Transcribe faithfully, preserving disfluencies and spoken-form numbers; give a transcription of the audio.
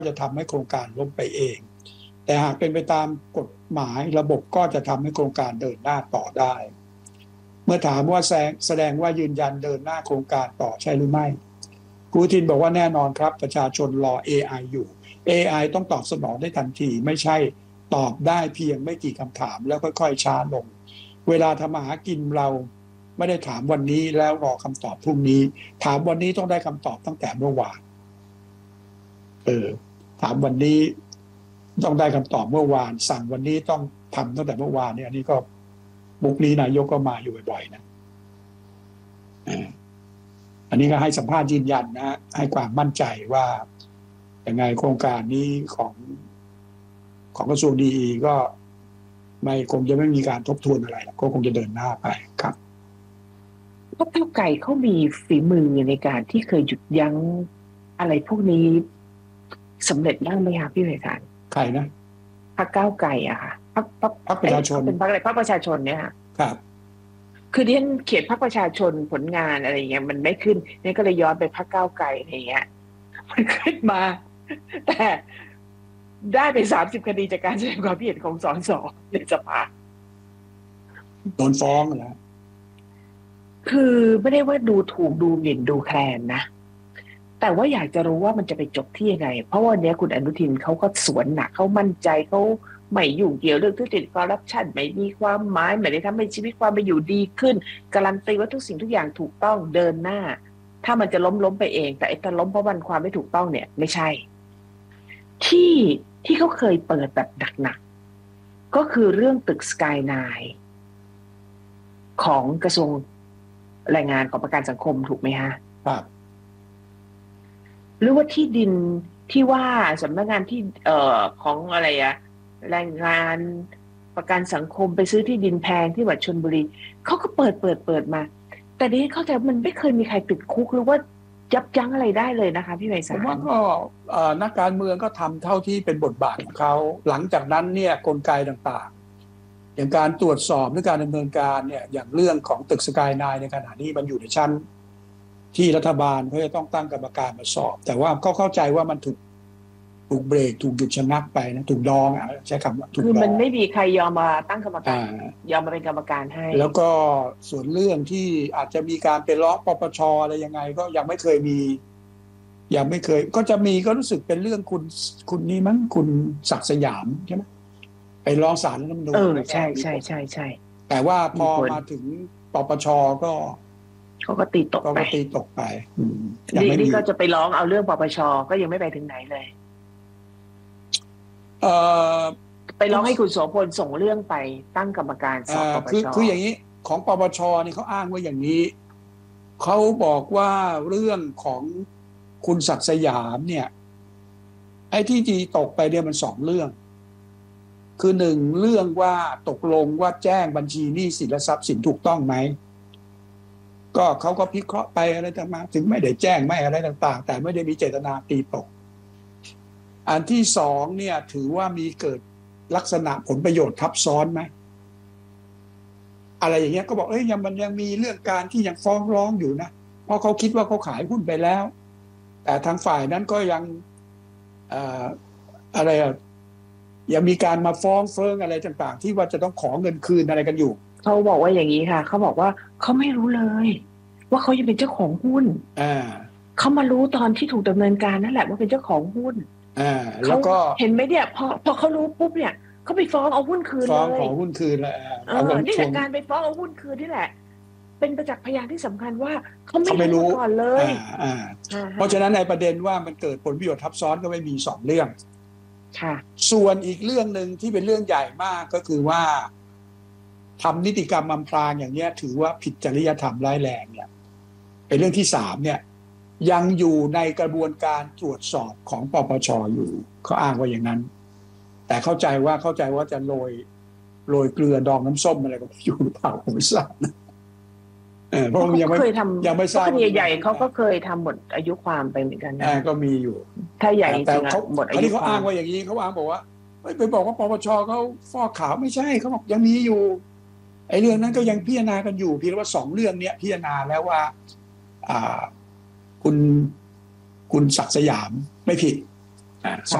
จะทำให้โครงการล้มไปเองแต่หากเป็นไปตามกฎหมายระบบก็จะทำให้โครงการเดินหน้าต่อได้เมื่อถามว่าแสดงว่ายืนยันเดินหน้าโครงการต่อใช่หรือไม่คุณอนุทินบอกว่าแน่นอนครับประชาชนรอ เอ ไอ อยู่ เอ ไอ ต้องตอบสนองได้ทันทีไม่ใช่ตอบได้เพียงไม่กี่คำถามแล้วค่อยๆช้าลงเวลาทำมาหากินเราไม่ได้ถามวันนี้แล้วรอคำตอบพรุ่งนี้ถามวันนี้ต้องได้คำตอบตั้งแต่เมื่อวานเออถามวันนี้ต้องได้คำตอบเมื่อวานสั่งวันนี้ต้องทำตั้งแต่เมื่อวานเนี่ยอันนี้ก็บุกนี้นายกก็มาอยู่บ่อยๆนะอันนี้ก็ให้สัมภาษณ์ยืนยันนะให้ความมั่นใจว่ายังไงโครงการนี้ของของกระทรวงดีก็ไม่คงจะไม่มีการทบทวนอะไรแล้วก็คงจะเดินหน้าไปครับพรรคก้าวไกลเขามีฝีมือในการที่เคยหยุดยั้งอะไรพวกนี้สำเร็จบ้างไหมคะพี่ไพศาลใครนะพรรคก้าวไกลอะค่ะพรรคพรรคพรรคประชาชนเป็นพรรคอะไรพรรคประชาชนเนี่ยค่ะครับคือที่ฉันเขียนพรรคประชาชนผลงานอะไรเงี้ยมันไม่ขึ้นนี่ก็เลยย้อนไปพรรคก้าวไกลอะไรเงี้ยมันขึ้นมาแต่ได้ไปสามสิบคดีจากการแสดงความคิดเห็นของสสในสภาโดนฟ้องนะคือไม่ได้ว่าดูถูกดูหมิ่นดูแคลนนะแต่ว่าอยากจะรู้ว่ามันจะไปจบที่ยังไงเพราะวันนี้คุณอนุทินเขาก็สวนหนักเขามั่นใจเขาไม่ยุ่งเกี่ยวเรื่องทุจริตคอร์รัปชันไม่มีความหมายไม่ได้ทำให้ชีวิตความเป็นอยู่ดีขึ้นการันตีว่าทุกสิ่งทุกอย่างถูกต้องเดินหน้าถ้ามันจะล้มล้มไปเองแต่ไอ้ถ้าล้มเพราะมันความไม่ถูกต้องเนี่ยไม่ใช่ที่ที่เขาเคยเปิดแบบหนักๆก็คือเรื่องตึกสกายไนน์ของกระทรวงแรงงานของประกันสังคมถูกไหมฮะครับหรือว่าที่ดินที่ว่าสำนักงานที่เอ่อของอะไรอะแรงงานประกันสังคมไปซื้อที่ดินแพงที่วัดชลบุรีเขาก็เปิดเปิดเปิดมาแต่นี้เข้าใจมันไม่เคยมีใครติดคุกหรือว่ายับยั้งอะไรได้เลยนะคะพี่ไพศาลผมว่าก็นักการเมืองก็ทำเท่าที่เป็นบทบาทของเขาหลังจากนั้นเนี่ยกลไกต่างๆอย่างการตรวจสอบหรือการดำเนินการเนี่ยอย่างเรื่องของตึกสกายไนน์ในขณะนี้มันอยู่ในชั้นที่รัฐบาลเขาจะต้องตั้งกรรมการมาสอบแต่ว่าก็เข้าใจว่ามันถูกถูกเบรกถูกหยุดชะงักไปนะถูกดองอ่ะใช้คำว่าถูกดองคือมันไม่มีใครยอมมาตั้งกรรมการยอมมาเป็นกรรมการให้แล้วก็ส่วนเรื่องที่อาจจะมีการไปร้องปปชอะไรยังไงก็ยังไม่เคยมียังไม่เคยก็จะมีก็รู้สึกเป็นเรื่องคุณคุณนี่มั้งคุณศักดิ์สยามใช่ไหมไปร้องศาลรัฐธรรมนูญเออใช่ใช่ใช่ใช่แต่ว่าพอมาถึงปปชก็เขาก็ตีตกไปก็ตีตกไปนี่ก็จะไปร้องเอาเรื่องปปชก็ยังไม่ไปถึงไหนเลยเอ่อไปร้องให้คุณโสพลส่งเรื่องไปตั้งกรรมการสอบปปชคือคืออย่างนี้ของปปชนี่เขาอ้างว่าอย่างนี้เขาบอกว่าเรื่องของคุณศักดิ์สยามเนี่ยไอ้ที่จีตกไปเนี่ยมันสองเรื่องคือหนึ่งเรื่องว่าตกลงว่าแจ้งบัญชีหนี้สินและทรัพย์สินถูกต้องไหมก็เขาก็พิเคราะห์ไปอะไรต่างๆถึงไม่ได้แจ้งไม่อะไรต่างๆแต่ไม่ได้มีเจตนาตีตกอันที่สองเนี่ยถือว่ามีเกิดลักษณะผลประโยชน์ทับซ้อนไหมอะไรอย่างเงี้ยก็บอกเอ้ยยังมันยังมีเรื่องการที่ยังฟ้องร้องอยู่นะเพราะเขาคิดว่าเขาขายหุ้นไปแล้วแต่ทางฝ่ายนั้นก็ยังเอ่ออะไรอะยังมีการมาฟ้องเฟิงอะไรต่างๆที่ว่าจะต้องขอเงินคืนอะไรกันอยู่เขาบอกว่าอย่างนี้ค่ะเขาบอกว่าเขาไม่รู้เลยว่าเขายังเป็นเจ้าของหุ้นอ่าเขามารู้ตอนที่ถูกดำเนินการนั่นแหละว่าเป็นเจ้าของหุ้นอ่าแล้วก็เห็นไหมเนี่ยพอพอเขารู้ปุ๊บเนี่ยเขาไปฟ้องเอาหุ้นคืนเลยฟ้องขอหุ้นคืนแล้วเอานี่แหละการไปฟ้องเอาหุ้นคืนนี่แหละเป็นประจักษ์พยานที่สำคัญว่าเขาไม่รู้ก่อนเลยอ่าเพราะฉะนั้นในประเด็นว่ามันเกิดผลประโยชน์ทับซ้อนก็ไม่มีสองเรื่องค่ะส่วนอีกเรื่องนึงที่เป็นเรื่องใหญ่มากก็คือว่าทำนิติกรรมอำพรางอย่างเนี้ยถือว่าผิดจริยธรรมร้ายแรงเนี่ยเป็นเรื่องที่สามเนี่ยยังอยู่ในกระบวนการตรวจสอบของปปชอยู่เขาอ้างว่าอย่างนั้นแต่เข้าใจว่าเข้าใจว่าจะโรยโรยเกลือดองน้ำส้มอะไรก็อยู่หรือเปล่าผมไม่ทราบนะเออเพราะยังไม่ยังไม่ทราบคดีใหญ่เขาก็เคยทำหมดอายุความไปเหมือนกันนะก็มีอยู่ถ้าใหญ่จริงๆหมดอายุความเขาอ้างว่าอย่างนี้เขาอ้างบอกว่าไปบอกว่าปปชเขาฟอกขาวไม่ใช่เขาบอกยังมีอยู่ไอ้เรื่องนั้นก็ยังพิจารณากันอยู่เพียงว่าสองเรื่องเนี้ยพิจารณาแล้วว่าอ่าคุณคุณศักดิ์สยามไม่ผิดอ่า